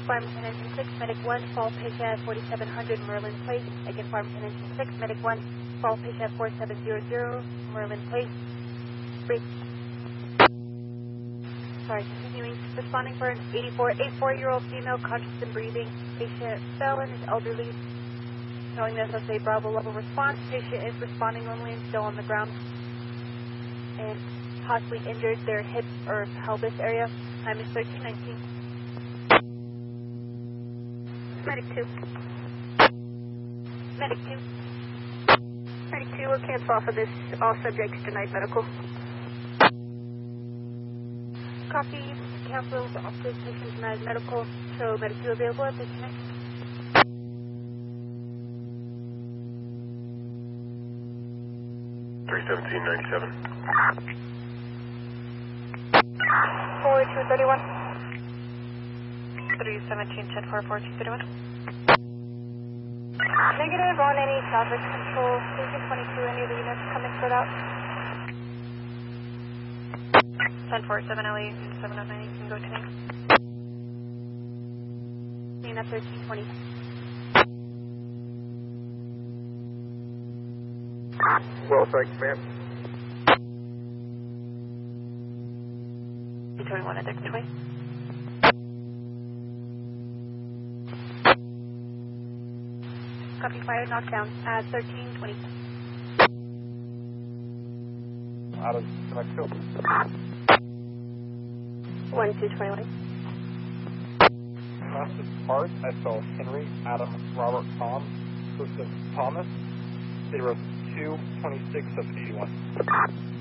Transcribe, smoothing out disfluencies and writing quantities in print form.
Fireman 1096, Medic 1, fall patient at 4700 Merlin Place. Again, Fireman 1096, Medic 1, fall patient at 4700 Merlin Place. Break. Sorry, continuing. Responding for an 84-year-old female, conscious and breathing. Patient fell and is elderly. Showing this as a Bravo level response. Patient is responding normally and still on the ground. And possibly injured their hip or pelvis area. Time is 13:19. Medic 2. Medic 2. Medic 2, we'll cancel off of this. All subjects denied medical. Copy. Cancel off this patient denied medical. So Medic 2 available at this next. $317.97. 4231. 317-10-4, 4231. Negative on any southwest control. Station 22, any of the units coming for that? 10-4, 708 and 709, you can go to name. Unit 1320. Well, thanks, ma'am. 21 at 1320. Copy, fire knockdown at 1320. Out of Mexico. 1221. Constant Park, SL Henry, Adam, Robert, Tom, Joseph Thomas, 0226 of 81.